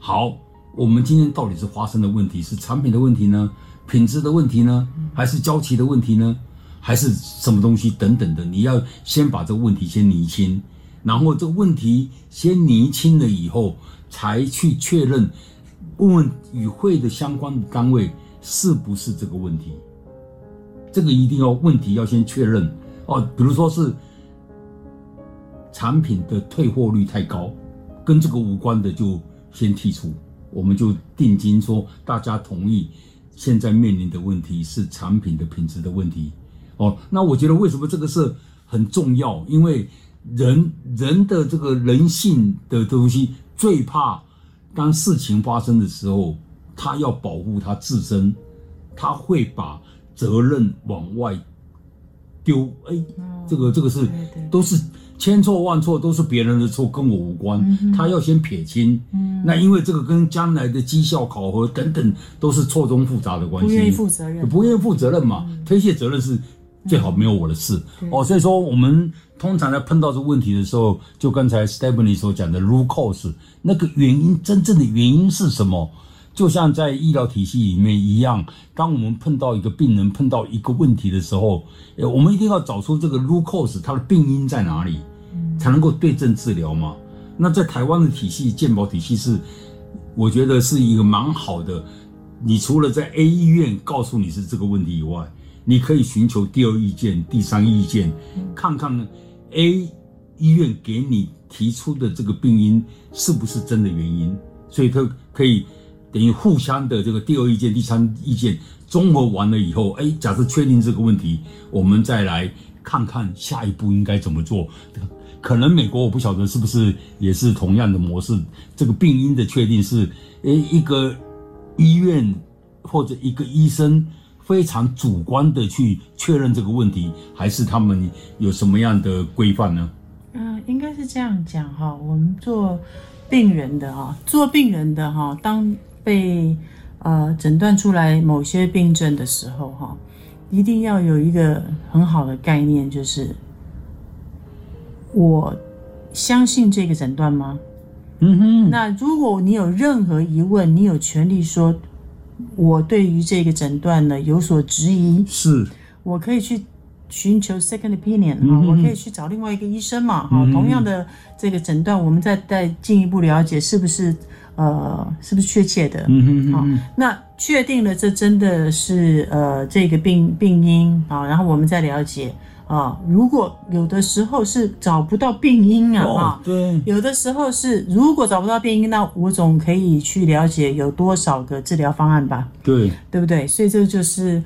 好，我们今天到底是发生的问题是产品的问题呢，品质的问题呢，还是交期的问题呢，还是什么东西等等的，你要先把这个问题先厘清，然后这个问题先厘清了以后，才去确认问问与会的相关的单位是不是这个问题，这个一定要问题要先确认哦。比如说是产品的退货率太高，跟这个无关的就先剔除，我们就定金说大家同意现在面临的问题是产品的品质的问题哦。那我觉得为什么这个是很重要，因为人的这个人性的东西最怕当事情发生的时候，他要保护他自身，他会把责任往外丢。这个是都是千错万错，都是别人的错，跟我无关。他要先撇清。那因为这个跟将来的绩效考核等等都是错综复杂的关系， 不愿意负责任， 不愿意负责任嘛，推卸责任是最好没有我的事哦。所以说我们通常在碰到这个问题的时候，就刚才 Stephanie 所讲的 root cause， 那个原因，真正的原因是什么？就像在医疗体系里面一样，当我们碰到一个病人碰到一个问题的时候，我们一定要找出这个 root cause， 它的病因在哪里，才能够对症治疗嘛。那在台湾的体系，健保体系是，我觉得是一个蛮好的。你除了在 A 医院告诉你是这个问题以外，你可以寻求第二意见、第三意见，看看 A 医院给你提出的这个病因是不是真的原因，所以它可以等于互相的这个第二意见、第三意见综合完了以后，假设确定这个问题，我们再来看看下一步应该怎么做。可能美国我不晓得是不是也是同样的模式，这个病因的确定是一个医院或者一个医生非常主观的去确认这个问题，还是他们有什么样的规范呢？ 应该是这样讲哈，我们做病人的哈，当被诊断出来某些病症的时候哈，一定要有一个很好的概念，就是我相信这个诊断吗？那如果你有任何疑问，你有权利说我对于这个诊断呢有所质疑， 是我可以去寻求 second opinion，我可以去找另外一个医生嘛，同样的这个诊断，我们再进一步了解是不是确切的，那确定了这真的是这个病因啊，然后我们再了解如果有的时候是找不到病因对， 有的时候是如果找不到病因，那我总可以去了解有多少个治疗方案吧，对不对？所以这就是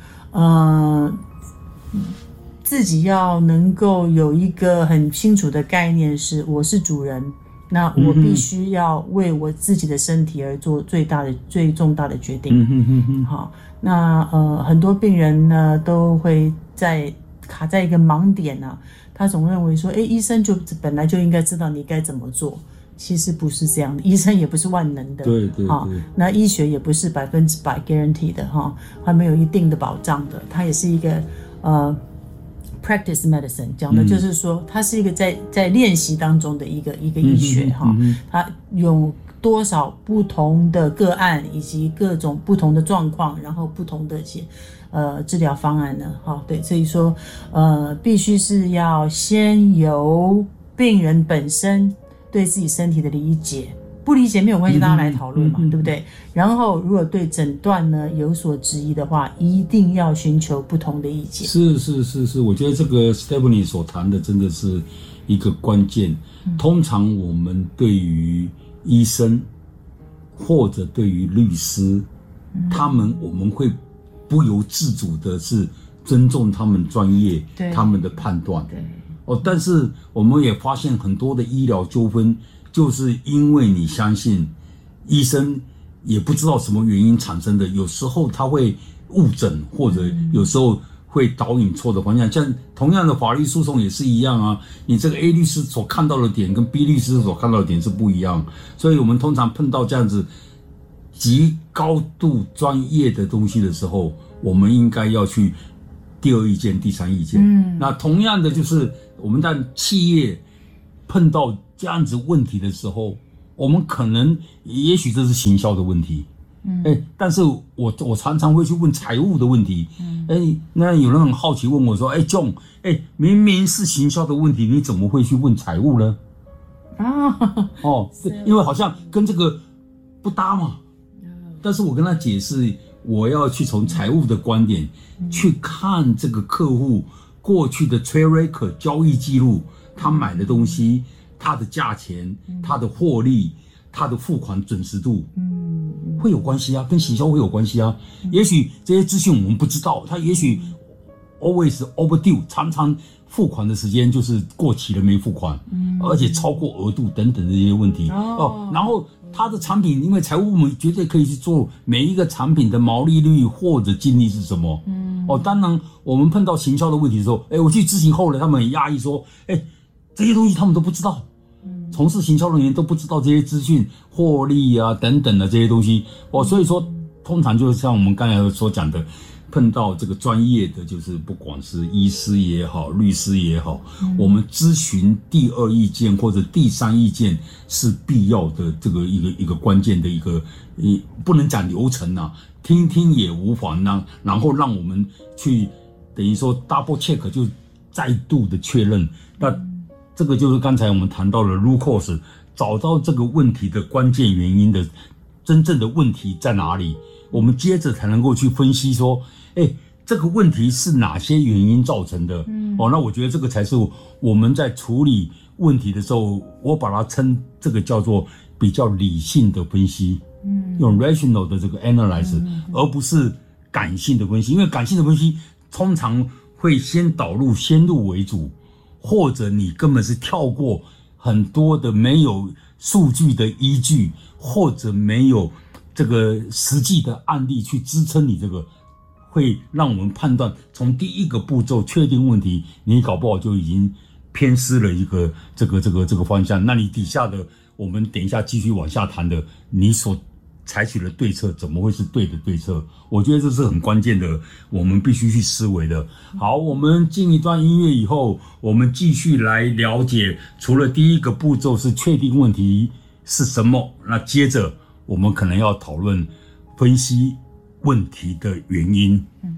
自己要能够有一个很清楚的概念，是我是主人，那我必须要为我自己的身体而做最重大的决定。好，那很多病人呢都会卡在一个盲点啊，他总认为说，医生就本来就应该知道你该怎么做，其实不是这样的，医生也不是万能的，对，那医学也不是100% guarantee 的它没有一定的保障的，它也是一个practice medicine， 讲的就是说，它是一个在练习当中的一个医学它有多少不同的个案以及各种不同的状况，然后不同的治疗方案呢，对，所以说必须是要先由病人本身对自己身体的理解，不理解没有关系，大家来讨论嘛，对不对？然后如果对诊断呢有所质疑的话，一定要寻求不同的意见。 是，我觉得这个 Stephanie 所谈的真的是一个关键。通常我们对于医生或者对于律师，我们会不由自主的是尊重他们专业，他们的判断。但是我们也发现很多的医疗纠纷，就是因为你相信医生也不知道什么原因产生的，有时候他会误诊，或者有时候会导引错的方向。像同样的法律诉讼也是一样啊，你这个 A 律师所看到的点跟 B 律师所看到的点是不一样，所以我们通常碰到这样子极高度专业的东西的时候，我们应该要去第二意见、第三意见。那同样的就是我们在企业碰到这样子问题的时候， 我们可能也许这是行销的问题，但是我常常会去问财务的问题，那有人很好奇问我说，John，明明是行销的问题，你怎么会去问财务呢？因为好像跟这个不搭嘛。但是我跟他解释，我要去从财务的观点去看这个客户过去的 trade record 交易记录，他买的东西，他的价钱，他的获利，他的付款准时度，会有关系啊，跟行销会有关系啊。也许这些资讯我们不知道，他也许 always overdue， 常常付款的时间就是过期了没付款，而且超过额度等等这些问题。然后他的产品，因为财务部门绝对可以去做每一个产品的毛利率或者净利是什么。当然我们碰到行销的问题的时候，我去执行后呢，他们很压抑说，这些东西他们都不知道，从事行销人员都不知道这些资讯、获利啊等等的这些东西。所以说通常就是像我们刚才所讲的，碰到这个专业的，就是不管是医师也好，律师也好，我们咨询第二意见或者第三意见是必要的，这个一个关键的一个，不能讲流程啊，听听也无妨啊，然后让我们去等于说 double check， 就再度的确认。那这个就是刚才我们谈到的 root cause， 找到这个问题的关键原因的真正的问题在哪里，我们接着才能够去分析说，这个问题是哪些原因造成的？那我觉得这个才是我们在处理问题的时候，我把它称这个叫做比较理性的分析，用 rational 的这个 analyze，而不是感性的分析，因为感性的分析通常会先导入先入为主，或者你根本是跳过很多的没有数据的依据，或者没有这个实际的案例去支撑你这个，会让我们判断从第一个步骤确定问题，你搞不好就已经偏失了一个这个方向。那你底下的我们等一下继续往下谈的，你所采取的对策怎么会是对的对策？我觉得这是很关键的，我们必须去思维的。好，我们进一段音乐以后，我们继续来了解，除了第一个步骤是确定问题是什么，那接着我们可能要讨论分析问题的原因。